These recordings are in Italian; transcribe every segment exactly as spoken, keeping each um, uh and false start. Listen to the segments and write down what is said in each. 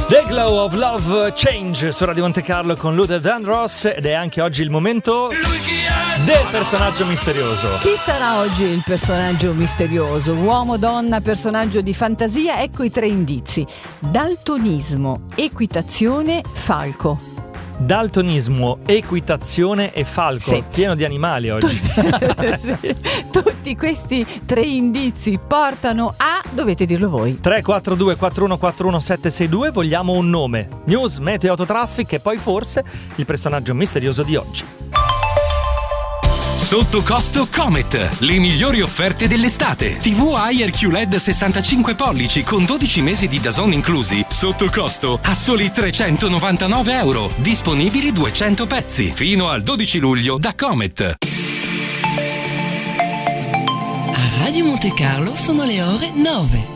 The Glow of Love Change su Radio Monte Carlo con Luther Vandross, ed è anche oggi il momento del personaggio misterioso. Chi sarà oggi il personaggio misterioso? Uomo, donna, personaggio di fantasia? Ecco i tre indizi: daltonismo, equitazione, falco. Daltonismo, equitazione e falco. Sì. Pieno di animali oggi. Sì. Tutti questi tre indizi portano a... dovete dirlo voi. tre quattro due quattro uno quattro uno sette sei due. Vogliamo un nome: news, meteo, autotraffic e poi forse il personaggio misterioso di oggi. Sotto costo Comet, le migliori offerte dell'estate. tivù I R Q L E D sessantacinque pollici con dodici mesi di D A Z N inclusi. Sotto costo a soli trecentonovantanove euro. Disponibili duecento pezzi. Fino al dodici luglio da Comet. A Radio Monte Carlo sono le ore nove.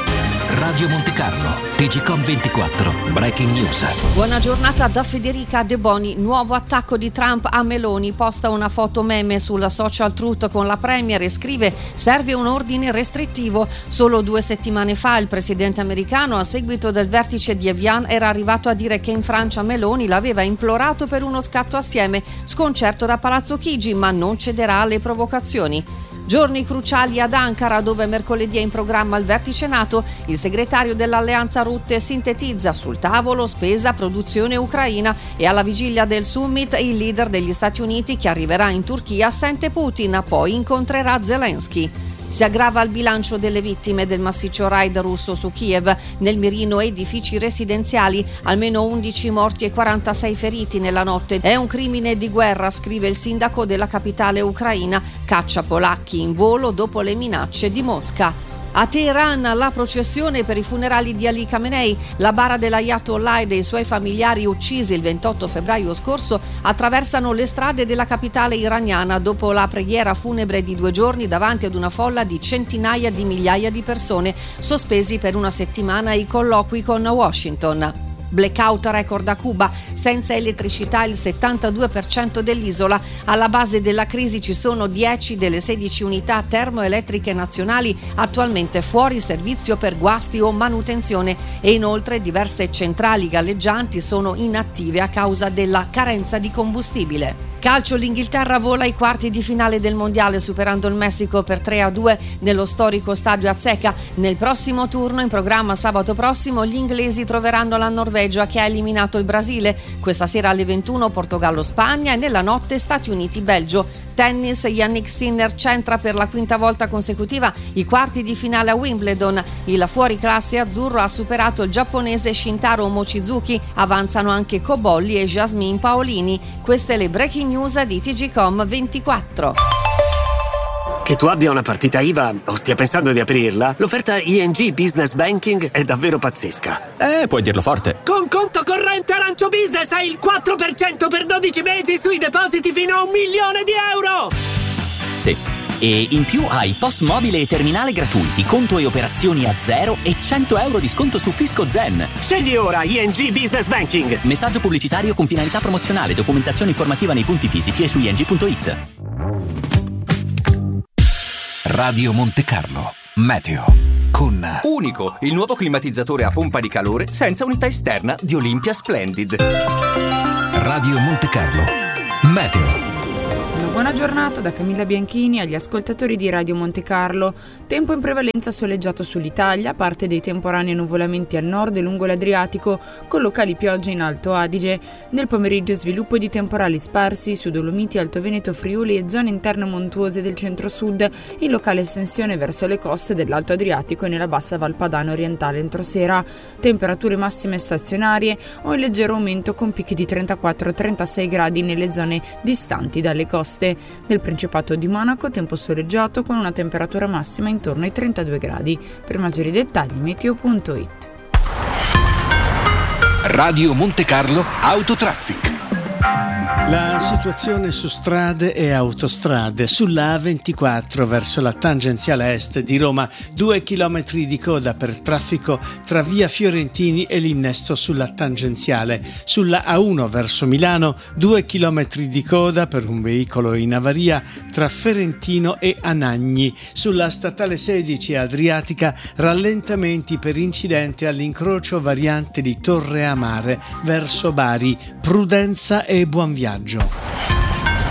Radio Monte Carlo, T G Com ventiquattro, Breaking News. Buona giornata da Federica De Boni. Nuovo attacco di Trump a Meloni. Posta una foto meme sulla social truth con la premier e scrive: serve un ordine restrittivo. Solo due settimane fa il presidente americano, a seguito del vertice di Evian, era arrivato a dire che in Francia Meloni l'aveva implorato per uno scatto assieme. Sconcerto da Palazzo Chigi, ma non cederà alle provocazioni. Giorni cruciali ad Ankara, dove mercoledì è in programma il vertice NATO. Il segretario dell'Alleanza Rutte sintetizza: sul tavolo spesa, produzione ucraina. E alla vigilia del summit il leader degli Stati Uniti, che arriverà in Turchia, sente Putin, poi incontrerà Zelensky. Si aggrava il bilancio delle vittime del massiccio raid russo su Kiev. Nel mirino edifici residenziali, almeno undici morti e quarantasei feriti nella notte. È un crimine di guerra, scrive il sindaco della capitale ucraina. Caccia polacchi in volo dopo le minacce di Mosca. A Teheran la processione per i funerali di Ali Khamenei. La bara dell'Ayatollah e dei suoi familiari uccisi il ventotto febbraio scorso attraversano le strade della capitale iraniana dopo la preghiera funebre di due giorni davanti ad una folla di centinaia di migliaia di persone. Sospesi per una settimana i colloqui con Washington. Blackout record a Cuba, senza elettricità il settantadue per cento dell'isola. Alla base della crisi ci sono dieci delle sedici unità termoelettriche nazionali attualmente fuori servizio per guasti o manutenzione, e inoltre diverse centrali galleggianti sono inattive a causa della carenza di combustibile. Calcio, l'Inghilterra vola ai quarti di finale del mondiale superando il Messico per tre a due nello storico stadio Azteca. Nel prossimo turno, in programma sabato prossimo, gli inglesi troveranno la Norvegia, che ha eliminato il Brasile. Questa sera alle ventuno Portogallo-Spagna e nella notte Stati Uniti-Belgio. Tennis, Yannick Sinner centra per la quinta volta consecutiva i quarti di finale a Wimbledon. Il fuoriclasse azzurro ha superato il giapponese Shintaro Mochizuki. Avanzano anche Cobolli e Jasmine Paolini. Queste le breaking news di T G Com ventiquattro. Che tu abbia una partita I V A o stia pensando di aprirla, l'offerta I N G Business Banking è davvero pazzesca. Eh, puoi dirlo forte. Con conto corrente Arancio Business hai il quattro per cento per dodici mesi sui depositi fino a un milione di euro! Sì. E in più hai P O S mobile e terminale gratuiti, conto e operazioni a zero e cento euro di sconto su Fisco Zen. Scegli ora I N G Business Banking. Messaggio pubblicitario con finalità promozionale, documentazione informativa nei punti fisici e su i n g punto i t. Radio Monte Carlo, meteo con Unico, il nuovo climatizzatore a pompa di calore senza unità esterna di Olympia Splendid. Radio Monte Carlo, meteo. Una buona giornata da Camilla Bianchini agli ascoltatori di Radio Monte Carlo. Tempo in prevalenza soleggiato sull'Italia, parte dei temporanei nuvolamenti al nord e lungo l'Adriatico, con locali piogge in Alto Adige. Nel pomeriggio sviluppo di temporali sparsi su Dolomiti, Alto Veneto, Friuli e zone interne montuose del centro-sud, in locale estensione verso le coste dell'Alto Adriatico e nella bassa Val Padana orientale entro sera. Temperature massime stazionarie o in leggero aumento con picchi di trentaquattro trentasei gradi nelle zone distanti dalle coste. Nel Principato di Monaco tempo soleggiato con una temperatura massima intorno ai trentadue gradi. Per maggiori dettagli meteo punto i t. Radio Monte Carlo Autotraffic. La situazione su strade e autostrade. Sulla A ventiquattro verso la tangenziale est di Roma, due chilometri di coda per traffico tra via Fiorentini e l'innesto sulla tangenziale. Sulla A uno verso Milano, due chilometri di coda per un veicolo in avaria tra Ferentino e Anagni. Sulla statale sedici Adriatica, rallentamenti per incidente all'incrocio variante di Torre a Mare verso Bari. Prudenza e buon viaggio.